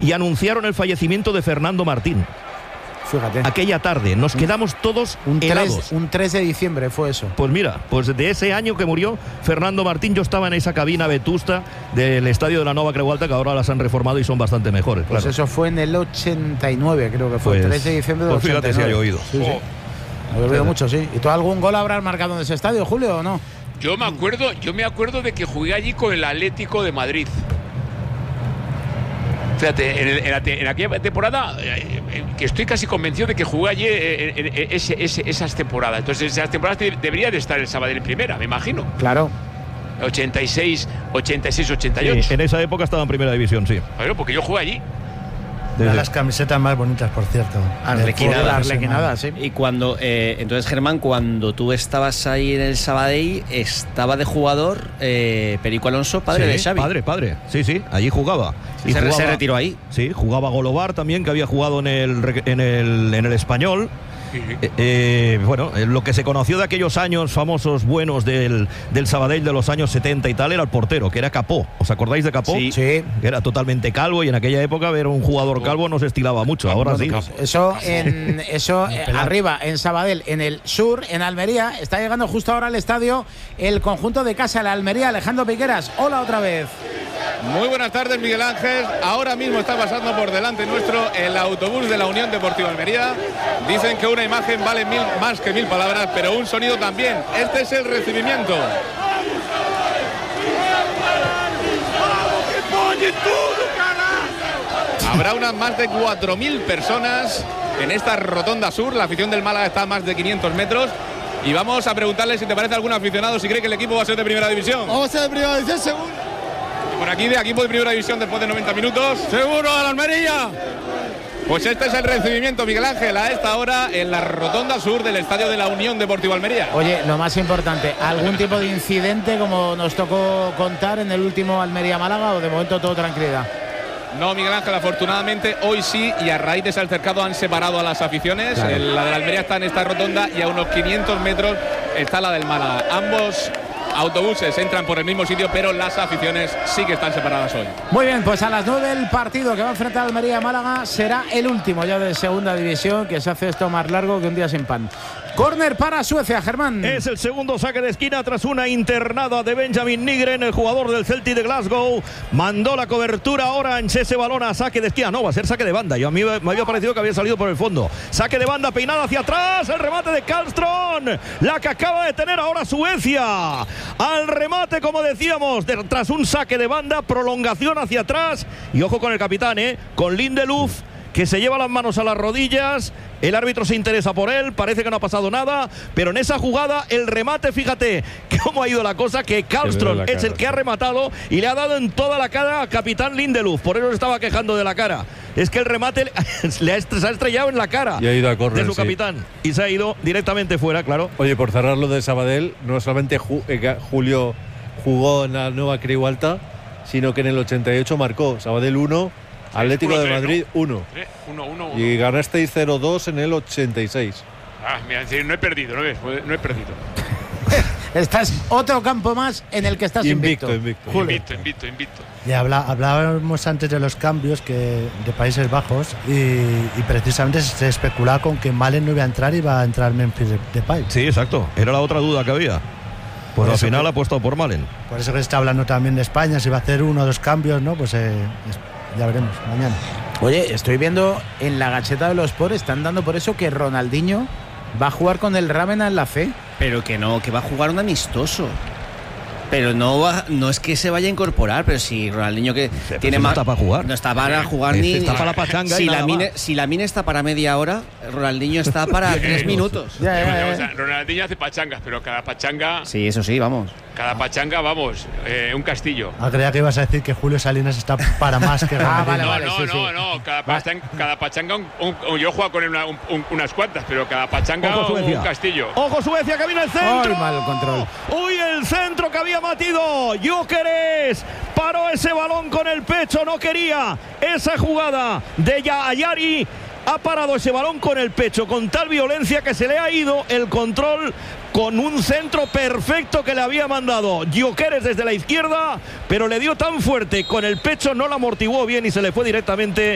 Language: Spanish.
y anunciaron el fallecimiento de Fernando Martín. Fíjate. Aquella tarde nos quedamos todos helados. Un 3 de diciembre fue eso. Pues mira, pues de ese año que murió Fernando Martín, yo estaba en esa cabina vetusta del estadio de la Nova Creu Alta, que ahora las han reformado y son bastante mejores. Pues claro. eso fue en el 89, creo que fue, pues, 3 de diciembre del 89. Fíjate si hay oído. Sí, sí. He oído mucho, sí. ¿Y tú algún gol habrás marcado en ese estadio, Julio, o no? Yo me acuerdo de que jugué allí con el Atlético de Madrid. Fíjate, en aquella temporada, que estoy casi convencido de que jugué allí esas temporadas. Entonces, esas temporadas debería de estar el Sabadell en primera, me imagino. Claro. 86, 88. Sí, en esa época estaba en primera división, sí. Claro, porque yo jugué allí. De las camisetas más bonitas, por cierto. Arlequinada, sí. Y cuando, entonces, Germán, cuando tú estabas ahí en el Sabadell, estaba de jugador Perico Alonso, padre de Xavi. Padre. Sí, allí jugaba. Y se retiró ahí. Sí, jugaba Golobar también, que había jugado en el Español. Bueno, lo que se conoció de aquellos años famosos buenos del Sabadell de los años 70 y tal era el portero, que era Capó. ¿Os acordáis de Capó? Sí. Que era totalmente calvo, y en aquella época ver un jugador calvo no se estilaba mucho. Ahora sí. Eso arriba, en Sabadell. En el sur, en Almería, está llegando justo ahora al estadio el conjunto de casa, la Almería. Alejandro Piqueras, hola otra vez. Muy buenas tardes, Miguel Ángel. Ahora mismo está pasando por delante nuestro el autobús de la Unión Deportiva Almería. Dicen que una imagen vale más que 1000 palabras, pero un sonido también. Este es el recibimiento. Habrá unas más de 4000 personas en esta rotonda sur. La afición del Málaga está a más de 500 metros. Y vamos a preguntarle si te parece algún aficionado si cree que el equipo va a ser de primera división. Vamos a ser de primera división, seguro. Por aquí, de equipo de primera división después de 90 minutos. ¡Seguro a la Almería! Pues este es el recibimiento, Miguel Ángel, a esta hora en la rotonda sur del estadio de la Unión Deportiva Almería. Oye, lo más importante, ¿algún tipo de incidente como nos tocó contar en el último Almería-Málaga, o de momento todo tranquilidad? No, Miguel Ángel, afortunadamente hoy sí, y a raíz de ese altercado han separado a las aficiones. Claro. La de la Almería está en esta rotonda y a unos 500 metros está la del Málaga. Ambos autobuses entran por el mismo sitio, pero las aficiones sí que están separadas hoy. Muy bien, pues a las 9 el partido que va a enfrentar Almería-Málaga será el último ya de segunda división, que se hace esto más largo que un día sin pan. Córner para Suecia, Germán. Es el segundo saque de esquina tras una internada de Benjamin Nygren, el jugador del Celtic de Glasgow. Mandó la cobertura ahora en ese balón a saque de esquina. No, va a ser saque de banda. Yo a mí me había parecido que había salido por el fondo. Saque de banda, peinada hacia atrás. El remate de Karlström. La que acaba de tener ahora Suecia. Al remate, como decíamos, tras un saque de banda, prolongación hacia atrás. Y ojo con el capitán, con Lindelöf, que se lleva las manos a las rodillas. El árbitro se interesa por él, parece que no ha pasado nada, pero en esa jugada el remate, fíjate cómo ha ido la cosa, que Karlström es el que ha rematado y le ha dado en toda la cara al capitán Lindelöf, por eso se estaba quejando de la cara. Es que el remate se ha estrellado en la cara y ha ido a córner, de su capitán, y se ha ido directamente fuera, claro. Oye, por cerrar lo de Sabadell, no solamente Julio jugó en la Nueva Creu Alta, sino que en el 88 marcó Sabadell 1, Atlético de Madrid 1. 1-1. Y ganasteis 0-2 en el 86. Mira, no he perdido, no he perdido. Estás otro campo más en el que estás invicto. Invicto. Y hablábamos antes de los cambios de Países Bajos y precisamente se especulaba con que Malen no iba a entrar y iba a entrar Memphis Depay. Sí, exacto. Era la otra duda que había. Pues al final ha puesto por Malen. Por eso que se está hablando también de España, si va a hacer 1 o 2 cambios, ¿no? Pues ya veremos mañana. Oye, estoy viendo en la Gacheta de los Sport, están dando por eso que Ronaldinho va a jugar con el Rávena en la fe. Pero que no, que va a jugar un amistoso. Pero no es que se vaya a incorporar, pero si Ronaldinho que tiene más. No está para jugar. No está para jugar ni. Está para la pachanga. Si la mina está para media hora, Ronaldinho está para 3 minutos. Ronaldinho hace pachangas, pero cada pachanga. Sí, eso sí, vamos. Cada pachanga, vamos, un castillo. Creía que ibas a decir que Julio Salinas está para más que Ronaldinho. No. Cada pachanga, yo juego con él unas cuantas, pero cada pachanga un castillo. Ojo Suecia, que viene el centro. Mal control. Uy, el centro que había batido Gyökeres. Paró ese balón con el pecho, no quería esa jugada de Ayari. Ha parado ese balón con el pecho con tal violencia que se le ha ido el control con un centro perfecto que le había mandado Gyökeres desde la izquierda, pero le dio tan fuerte con el pecho, no lo amortiguó bien y se le fue directamente